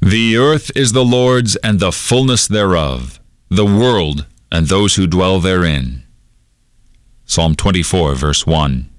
The earth is the Lord's and the fullness thereof, the world and those who dwell therein. Psalm 24, verse 1.